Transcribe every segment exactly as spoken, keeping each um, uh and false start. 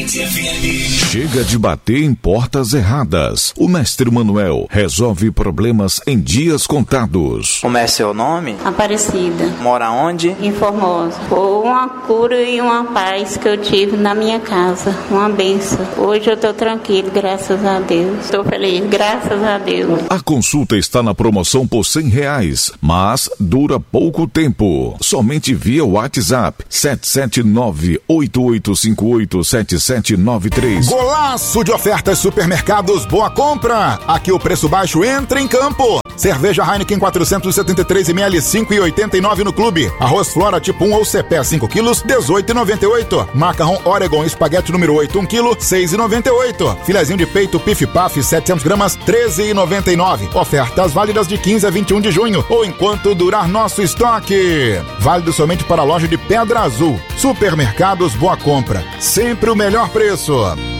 Oriente F M. Chega de bater em portas erradas. O mestre Manuel resolve problemas em dias contados. Como é seu nome? Aparecida. Mora onde? Em Formosa. Foi uma cura e uma paz que eu tive na minha casa. Uma benção. Hoje eu estou tranquilo, graças a Deus. Estou feliz, graças a Deus. A consulta está na promoção por cem reais, mas dura pouco tempo. Somente via WhatsApp sete sete nove, oito oito cinco oito, sete sete nove três. Golaço de ofertas Supermercados Boa Compra. Aqui o preço baixo entra em campo. Cerveja Heineken quatrocentos e setenta e três mililitros, cinco e oitenta e nove no clube. Arroz Flora tipo um ou C P cinco quilos, dezoito e noventa e oito. Macarrão Oregon espaguete número oito, um quilo, seis e noventa e oito. Filezinho de peito Pif Paf setecentos gramas, treze e noventa e nove. Ofertas válidas de quinze a vinte e um de junho ou enquanto durar nosso estoque. Válido somente para a loja de Pedra Azul. Supermercados Boa Compra. Sempre o melhor preço.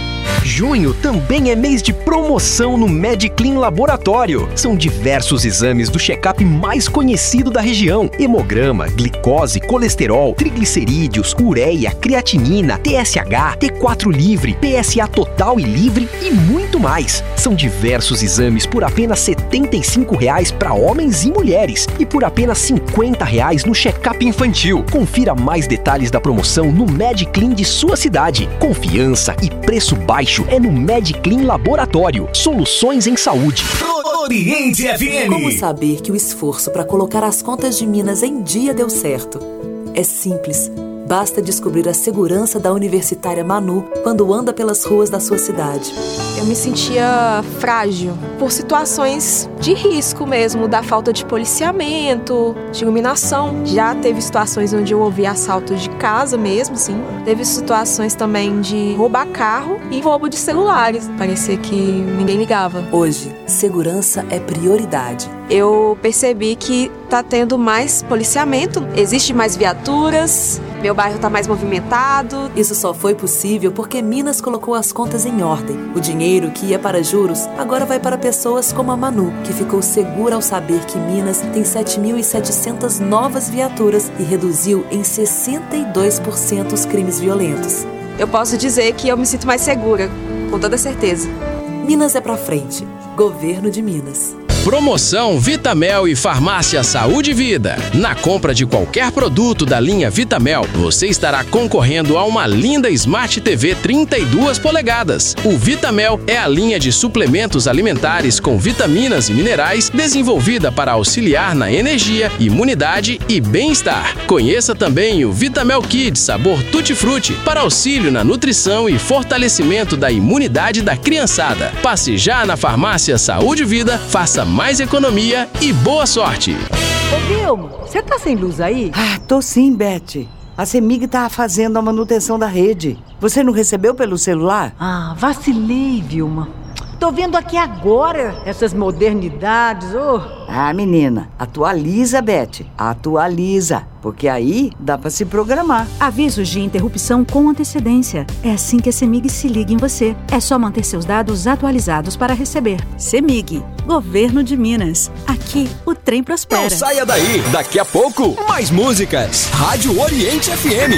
Junho também é mês de promoção no MedClean Laboratório. São diversos exames do check-up mais conhecido da região. Hemograma, glicose, colesterol, triglicerídeos, ureia, creatinina, T S H, T quatro livre, P S A total e livre e muito mais. São diversos exames por apenas setenta e cinco reais para homens e mulheres e por apenas cinquenta reais no check-up infantil. Confira mais detalhes da promoção no MedClean de sua cidade. Confiança e preço baixo é no MedClean Laboratório. Soluções em saúde. Oriente F M. Como saber que o esforço para colocar as contas de Minas em dia deu certo? É simples. Basta descobrir a segurança da Universitária Manu quando anda pelas ruas da sua cidade. Eu me sentia frágil por situações de risco mesmo, da falta de policiamento, de iluminação. Já teve situações onde eu ouvi assalto de casa mesmo, sim. Teve situações também de roubar carro e roubo de celulares. Parecia que ninguém ligava. Hoje, segurança é prioridade. Eu percebi que tá tendo mais policiamento, existe mais viaturas, meu bairro tá mais movimentado. Isso só foi possível porque Minas colocou as contas em ordem. O dinheiro que ia para juros agora vai para pessoas como a Manu, que ficou segura ao saber que Minas tem sete mil e setecentas novas viaturas e reduziu em sessenta e dois por cento os crimes violentos. Eu posso dizer que eu me sinto mais segura, com toda certeza. Minas é pra frente. Governo de Minas. Promoção Vitamel e Farmácia Saúde e Vida. Na compra de qualquer produto da linha Vitamel, você estará concorrendo a uma linda Smart T V trinta e duas polegadas. O Vitamel é a linha de suplementos alimentares com vitaminas e minerais desenvolvida para auxiliar na energia, imunidade e bem-estar. Conheça também o Vitamel Kids sabor Tutti Frutti para auxílio na nutrição e fortalecimento da imunidade da criançada. Passe já na Farmácia Saúde e Vida, faça mais economia e boa sorte. Ô Vilma, você tá sem luz aí? Ah, tô sim, Beth. A CEMIG tá fazendo a manutenção da rede. Você não recebeu pelo celular? Ah, vacilei, Vilma. Tô vendo aqui agora essas modernidades, oh. Ah, menina, atualiza, Beth. Atualiza, porque aí dá pra se programar. Avisos de interrupção com antecedência. É assim que a CEMIG se liga em você. É só manter seus dados atualizados para receber. CEMIG, Governo de Minas. Aqui, o trem prospera. Não saia daí. Daqui a pouco, mais músicas. Rádio Oriente F M.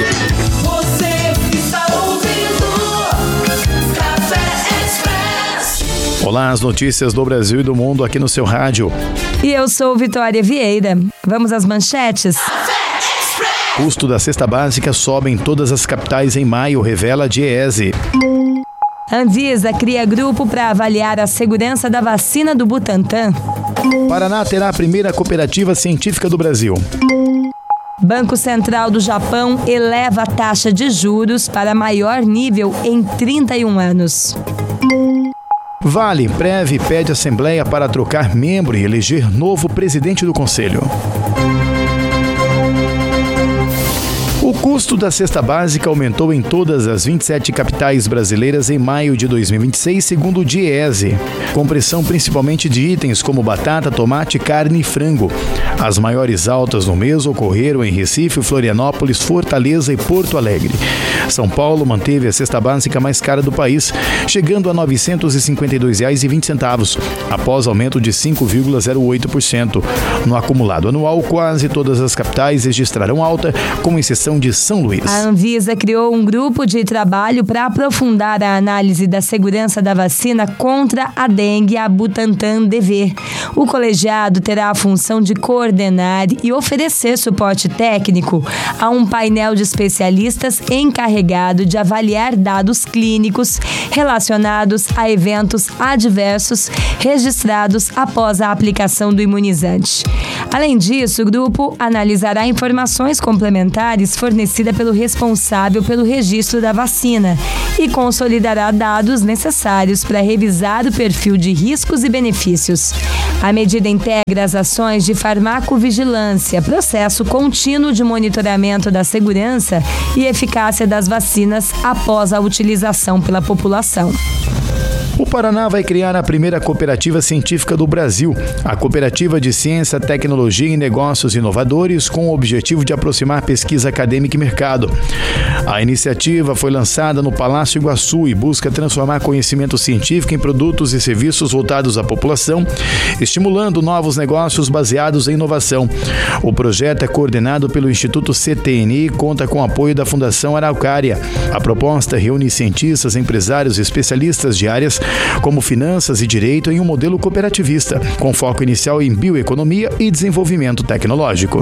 Você está ouvindo Café Express. Olá, as notícias do Brasil e do mundo aqui no seu rádio. E eu sou Vitória Vieira. Vamos às manchetes? Custo da cesta básica sobe em todas as capitais em maio, revela a Diese. Anvisa cria grupo para avaliar a segurança da vacina do Butantan. Paraná terá a primeira cooperativa científica do Brasil. Banco Central do Japão eleva a taxa de juros para maior nível em trinta e um anos. Vale, Prev pede Assembleia para trocar membro e eleger novo presidente do Conselho. O custo da cesta básica aumentou em todas as vinte e sete capitais brasileiras em maio de dois mil e vinte e seis, segundo o Diese, com pressão principalmente de itens como batata, tomate, carne e frango. As maiores altas no mês ocorreram em Recife, Florianópolis, Fortaleza e Porto Alegre. São Paulo manteve a cesta básica mais cara do país, chegando a novecentos e cinquenta e dois reais e vinte centavos, após aumento de cinco vírgula zero oito por cento. No acumulado anual, quase todas as capitais registrarão alta, com exceção de São Luís. A Anvisa criou um grupo de trabalho para aprofundar a análise da segurança da vacina contra a dengue, a Butantan D V. O colegiado terá a função de coordenar e oferecer suporte técnico a um painel de especialistas encarregado de avaliar dados clínicos relacionados a eventos adversos registrados após a aplicação do imunizante. Além disso, o grupo analisará informações complementares fornecidas pelo responsável pelo registro da vacina e consolidará dados necessários para revisar o perfil de riscos e benefícios. A medida integra as ações de farmacovigilância, processo contínuo de monitoramento da segurança e eficácia das vacinas após a utilização pela população. O Paraná vai criar a primeira cooperativa científica do Brasil, a Cooperativa de Ciência, Tecnologia e Negócios Inovadores, com o objetivo de aproximar pesquisa acadêmica e mercado. A iniciativa foi lançada no Palácio Iguaçu e busca transformar conhecimento científico em produtos e serviços voltados à população, estimulando novos negócios baseados em inovação. O projeto é coordenado pelo Instituto C T N e conta com o apoio da Fundação Araucária. A proposta reúne cientistas, empresários e especialistas de áreas como finanças e direito em um modelo cooperativista, com foco inicial em bioeconomia e desenvolvimento tecnológico.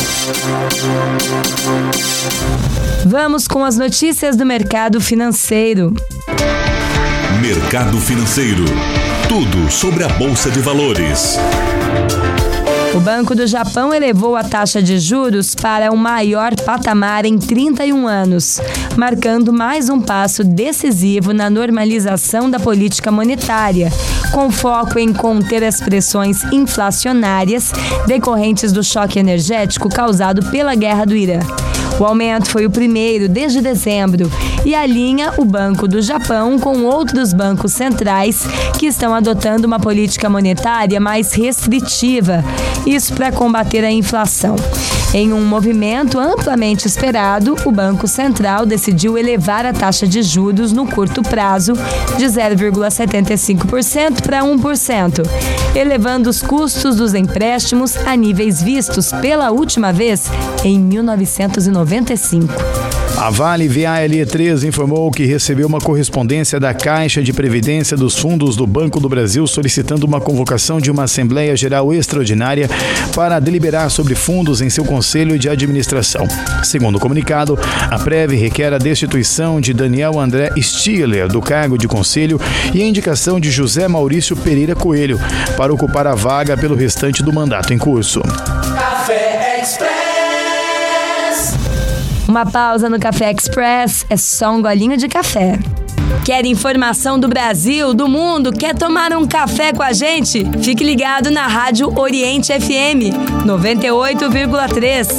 Vamos com as notícias do mercado financeiro. Mercado financeiro. Tudo sobre a Bolsa de Valores. O Banco do Japão elevou a taxa de juros para o maior patamar em trinta e um anos, marcando mais um passo decisivo na normalização da política monetária, com foco em conter as pressões inflacionárias decorrentes do choque energético causado pela guerra do Irã. O aumento foi o primeiro desde dezembro e alinha o Banco do Japão com outros bancos centrais que estão adotando uma política monetária mais restritiva, isso para combater a inflação. Em um movimento amplamente esperado, o Banco Central decidiu elevar a taxa de juros no curto prazo de zero vírgula setenta e cinco por cento para um por cento, elevando os custos dos empréstimos a níveis vistos pela última vez em mil novecentos e noventa e cinco. A Vale V A L E três informou que recebeu uma correspondência da Caixa de Previdência dos Fundos do Banco do Brasil solicitando uma convocação de uma Assembleia Geral Extraordinária para deliberar sobre fundos em seu Conselho de Administração. Segundo o comunicado, a Prev requer a destituição de Daniel André Stiller do cargo de conselho e a indicação de José Maurício Pereira Coelho para ocupar a vaga pelo restante do mandato em curso. Café Express. Uma pausa no Café Express é só um golinho de café. Quer informação do Brasil, do mundo? Quer tomar um café com a gente? Fique ligado na Rádio Oriente F M noventa e oito vírgula três.